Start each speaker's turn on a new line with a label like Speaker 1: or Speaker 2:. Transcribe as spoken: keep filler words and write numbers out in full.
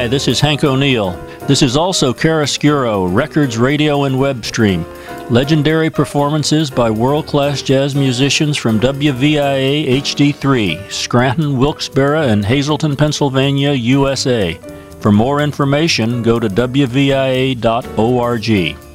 Speaker 1: this is Hank O'Neill. This is also Chiaroscuro, Records, Radio, and Web Stream. Legendary performances by world-class jazz musicians from W V I A H D three, Scranton, Wilkes-Barre, and Hazleton, Pennsylvania, U S A. For more information, go to W V I A dot org.